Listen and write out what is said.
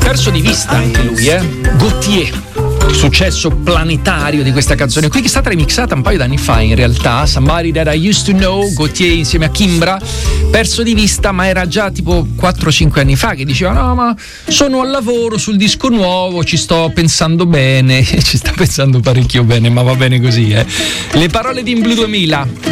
perso di vista anche lui, Gautier. Successo planetario di questa canzone qui, che è stata remixata un paio d'anni fa in realtà. Somebody That I Used to Know, Gautier insieme a Kimbra. Perso di vista, ma era già tipo 4-5 anni fa che diceva: no, ma sono al lavoro sul disco nuovo, ci sto pensando bene. Ci sta pensando parecchio bene, ma va bene così, Le parole di In Blue 2000.